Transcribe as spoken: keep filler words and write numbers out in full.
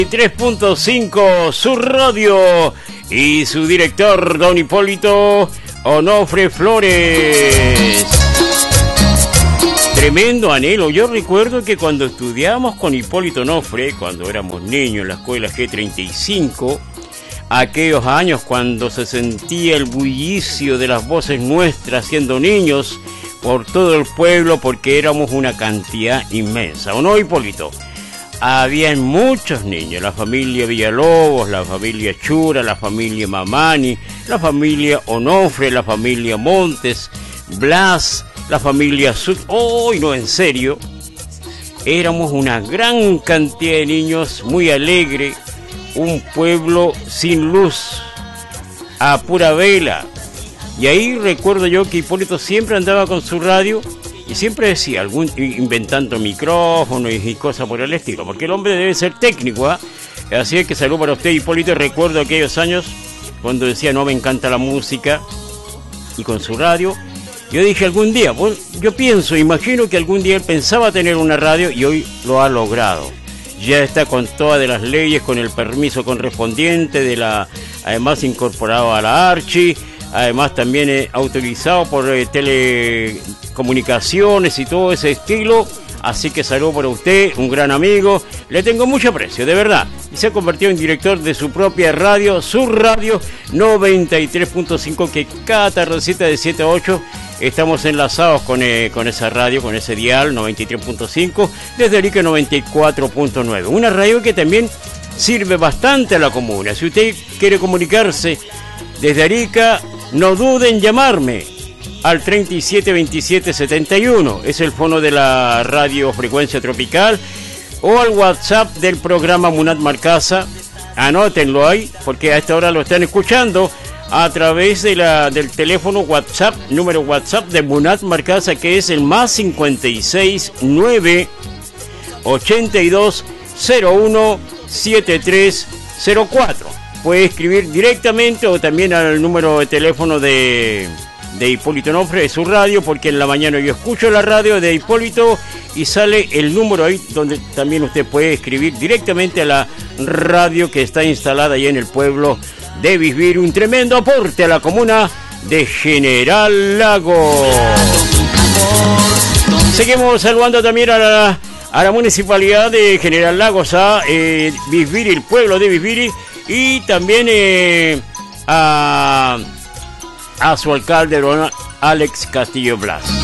tres punto cinco, su radio y su director, don Hipólito Onofre Flores. Tremendo anhelo. Yo recuerdo que cuando estudiábamos con Hipólito Onofre, cuando éramos niños en la escuela G treinta y cinco, aquellos años cuando se sentía el bullicio de las voces nuestras siendo niños por todo el pueblo, porque éramos una cantidad inmensa, ¿o no, Hipólito? Habían muchos niños, la familia Villalobos, la familia Chura, la familia Mamani, la familia Onofre, la familia Montes, Blas, la familia Sud. ¡Oh, no, en serio! Éramos una gran cantidad de niños, muy alegre, un pueblo sin luz, a pura vela. Y ahí recuerdo yo que Hipólito siempre andaba con su radio y siempre decía, algún, inventando micrófonos y cosas por el estilo, porque el hombre debe ser técnico, ¿eh? Así que saludo para usted, Hipólito. Recuerdo aquellos años cuando decía, no, me encanta la música, y con su radio. Yo dije algún día, bueno, yo pienso, imagino que algún día él pensaba tener una radio y hoy lo ha logrado. Ya está con todas de las leyes, con el permiso correspondiente, de la, además incorporado a la Archi. Además también eh, autorizado por eh, telecomunicaciones y todo ese estilo. Así que saludo para usted, un gran amigo. Le tengo mucho aprecio, de verdad. Y se ha convertido en director de su propia radio, su radio noventa y tres punto cinco, que cada tardecita de siete a ocho estamos enlazados con, eh, con esa radio, con ese dial noventa y tres punto cinco, desde Arica noventa y cuatro punto nueve. Una radio que también sirve bastante a la comuna. Si usted quiere comunicarse desde Arica, no duden en llamarme al treinta y siete veintisiete setenta y uno, es el fono de la radio Frecuencia Tropical, o al WhatsApp del programa Munat Marcasa. Anótenlo ahí, porque a esta hora lo están escuchando a través de la, del teléfono WhatsApp, número WhatsApp de Munat Marcasa, que es el más cincuenta y seis nueve ochenta y dos cero uno setenta y tres cero cuatro. Puede escribir directamente o también al número de teléfono de, de Hipólito Onofre, de su radio, porque en la mañana yo escucho la radio de Hipólito y sale el número ahí donde también usted puede escribir directamente a la radio que está instalada ahí en el pueblo de Bisbiri. Un tremendo aporte a la comuna de General Lago. Seguimos saludando también a la, a la municipalidad de General Lagos, a eh, Bisbiri, el pueblo de Bisbiri. Y también eh, a, a su alcalde, don Alex Castillo Blas.